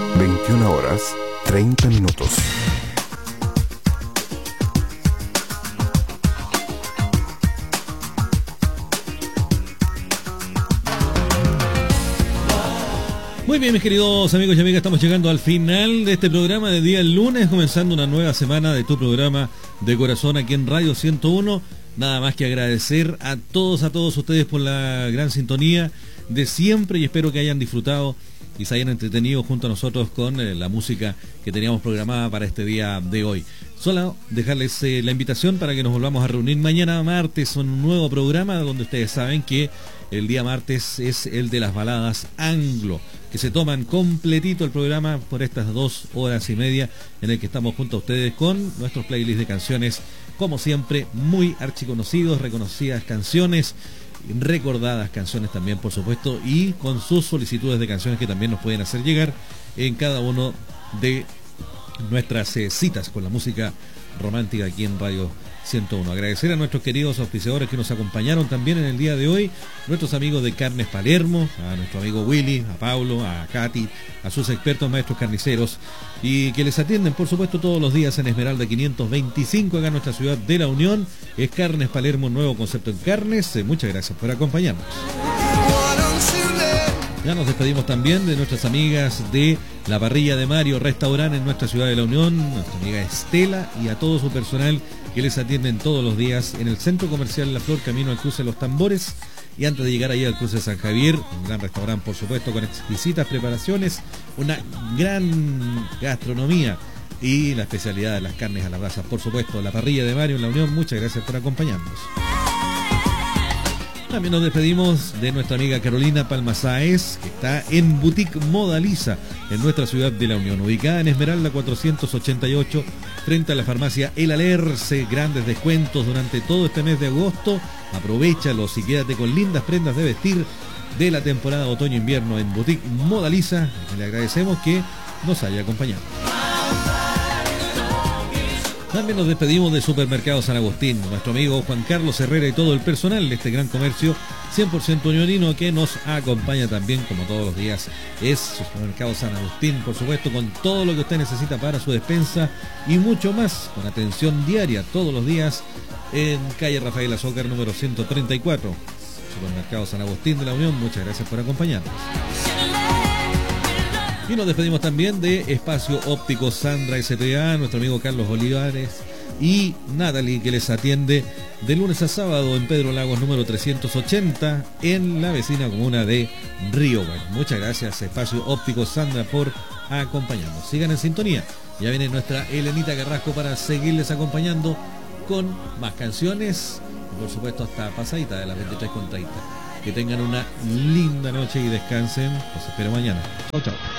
21 horas 30 minutos. Muy bien, mis queridos amigos y amigas, estamos llegando al final de este programa de día lunes, comenzando una nueva semana de tu programa de corazón aquí en Radio 101. Nada más que agradecer a todos ustedes por la gran sintonía de siempre y espero que hayan disfrutado y se hayan entretenido junto a nosotros con la música que teníamos programada para este día de hoy. Solo dejarles la invitación para que nos volvamos a reunir mañana martes en un nuevo programa donde ustedes saben que el día martes es el de las baladas anglo, que se toman completito el programa por estas 2 horas y media en el que estamos junto a ustedes con nuestros playlists de canciones, como siempre, muy archiconocidos, reconocidas canciones, recordadas canciones también, por supuesto, y con sus solicitudes de canciones que también nos pueden hacer llegar en cada uno de nuestras citas con la música romántica aquí en Radio 101. Agradecer a nuestros queridos auspiciadores que nos acompañaron también en el día de hoy, nuestros amigos de Carnes Palermo, a nuestro amigo Willy, a Paulo, a Katy, a sus expertos maestros carniceros y que les atienden por supuesto todos los días en Esmeralda 525 acá en nuestra ciudad de La Unión. Es Carnes Palermo, un nuevo concepto en carnes. Muchas gracias por acompañarnos. Ya nos despedimos también de nuestras amigas de La Parrilla de Mario Restaurante en nuestra ciudad de La Unión, nuestra amiga Estela y a todo su personal que les atienden todos los días en el Centro Comercial La Flor, camino al cruce de los Tambores. Y antes de llegar ahí al cruce de San Javier, un gran restaurante por supuesto con exquisitas preparaciones, una gran gastronomía y la especialidad de las carnes a la brasa, por supuesto, La Parrilla de Mario en La Unión. Muchas gracias por acompañarnos. También nos despedimos de nuestra amiga Carolina Palma Sáez, que está en Boutique Modaliza, en nuestra ciudad de La Unión, ubicada en Esmeralda 488, frente a la farmacia El Alerce. Grandes descuentos durante todo este mes de agosto. Aprovéchalos y quédate con lindas prendas de vestir de la temporada otoño-invierno en Boutique Modaliza. Le agradecemos que nos haya acompañado. También nos despedimos de Supermercado San Agustín, nuestro amigo Juan Carlos Herrera y todo el personal de este gran comercio 100% unionino que nos acompaña también como todos los días. Es Supermercado San Agustín, por supuesto, con todo lo que usted necesita para su despensa y mucho más, con atención diaria todos los días en calle Rafael Azócar número 134. Supermercado San Agustín de La Unión, muchas gracias por acompañarnos. Y nos despedimos también de Espacio Óptico Sandra S.p.A., nuestro amigo Carlos Olivares y Natalie, que les atiende de lunes a sábado en Pedro Lagos número 380 en la vecina comuna de Río Bueno. Muchas gracias Espacio Óptico Sandra por acompañarnos. Sigan en sintonía. Ya viene nuestra Elenita Carrasco para seguirles acompañando con más canciones y por supuesto hasta pasadita de las 23:30. Que tengan una linda noche y descansen. Los espero mañana. Chau, chau.